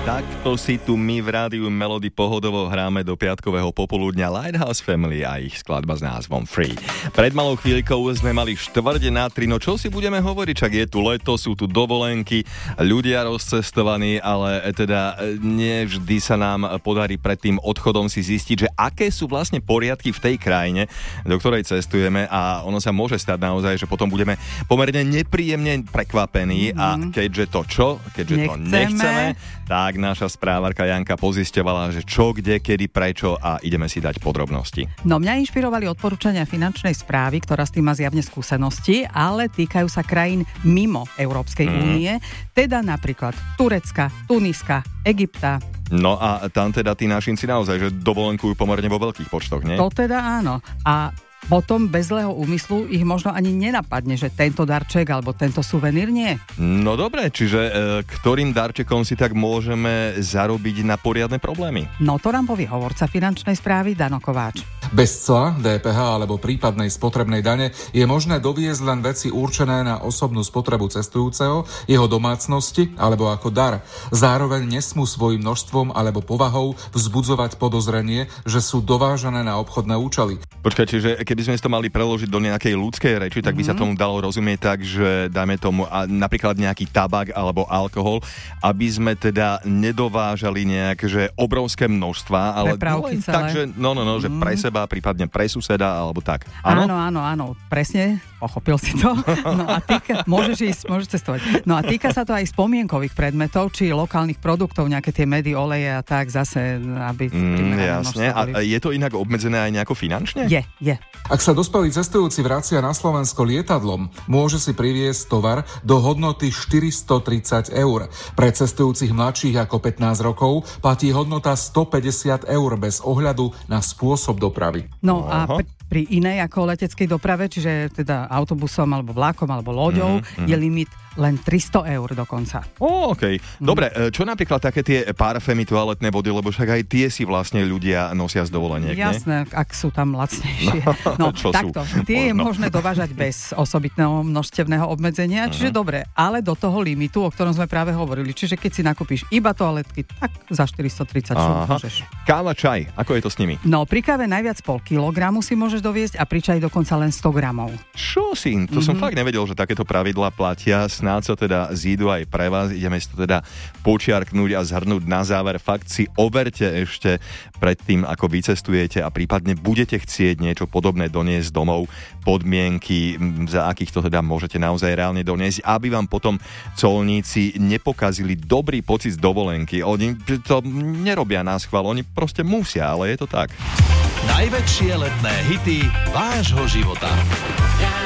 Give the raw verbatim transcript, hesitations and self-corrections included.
Takto si tu my v rádiu Melody pohodovo hráme do piatkového popoludňa Lighthouse Family a ich skladba s názvom Free. Pred malou chvíľkou sme mali štvrť na tri, no čo si budeme hovoriť, čak je tu leto, sú tu dovolenky, ľudia rozcestovaní, ale teda nie vždy sa nám podarí pred tým odchodom si zistiť, že aké sú vlastne poriadky v tej krajine, do ktorej cestujeme, a ono sa môže stať naozaj, že potom budeme pomerne nepríjemne prekvapení mm-hmm. a keďže to čo, keďže nechceme. to nechceme, tak naša správarka Janka pozisťovala, že čo, kde, kedy, prečo, a ideme si dať podrobnosti. No mňa inšpirovali odporúčania finančnej správy, ktorá s tým má zjavne skúsenosti, ale týkajú sa krajín mimo Európskej mm. únie, teda napríklad Turecka, Tuniska, Egypta. No a tam teda tí našinci naozaj, že dovolenkujú pomerne vo veľkých počtoch, nie? To teda áno. A potom bez zlého úmyslu ich možno ani nenapadne, že tento darček alebo tento suvenír nie. No dobre, čiže e, ktorým darčekom si tak môžeme zarobiť na poriadne problémy? No to nám povie hovorca finančnej správy Dano Kováč. Bez cla, dé pé há alebo prípadnej spotrebnej dane je možné doviezť len veci určené na osobnú spotrebu cestujúceho, jeho domácnosti alebo ako dar. Zároveň nesmú svojím množstvom alebo povahou vzbudzovať podozrenie, že sú dovážané na obchodné účely. Počkaj, čiže keby sme to mali preložiť do nejakej ľudskej reči, tak by mm-hmm. sa tomu dalo rozumieť tak, že dajme tomu a napríklad nejaký tabak alebo alkohol, aby sme teda nedovážali nejaké že obrovské množstva, ale Prepravky no, tak, že no, no, no, mm. že pre seba, prípadne pre suseda, alebo tak. Áno, áno, áno, áno, presne, pochopil si to. No a týka, môžeš ísť, môžeš cestovať. No a týka sa to aj spomienkových predmetov, či lokálnych produktov, nejaké tie medy, oleje a tak zase, aby... Mm, jasne, a je to inak obmedzené aj nejako finančne? Je, je. Ak sa dospelý cestujúci vracia na Slovensko lietadlom, môže si priviesť tovar do hodnoty štyristotridsať eur. Pre cestujúcich mladších ako pätnásť rokov platí hodnota stopäťdesiat eur bez ohľadu na spôsob dopravy. No a pri, pri inej ako leteckej doprave, čiže teda autobusom alebo vlákom alebo loďou, mm-hmm. je limit len tristo eur dokonca. Ó, okej. Okay. Dobre, čo napríklad také tie parfémy, toaletné vody, lebo však aj tie si vlastne ľudia nosia z dovoleniek, Jasné, ne? Ak sú tam lacnejšie. No, čo takto. Sú? Tie je no. možné dovážať bez osobitného množstevného obmedzenia, čiže uh-huh. dobre, ale do toho limitu, o ktorom sme práve hovorili. Čiže keď si nakúpiš iba toaletky, tak za štyristotridsať môžeš. Káva, čaj, ako je to s nimi? No, pri káve najviac pol kilogramu si môžeš doviesť a pri čaji dokonca len sto gramov. Čo si? To mm-hmm. som fakt nevedel, že takéto pravidlá platia. Snáď sa teda zídu aj pre vás. Ideme si to teda počiarknúť a zhrnúť na záver. Fakt si overte ešte pred tým, ako vycestujete a prípadne budete chcieť niečo podobné doniesť domov, podmienky, za akých to teda môžete naozaj reálne doniesť, aby vám potom colníci nepokazili dobrý pocit z dovolenky. Oni to nerobia na schvál, oni proste musia, ale je to tak. Najväčšie letné hity vášho života.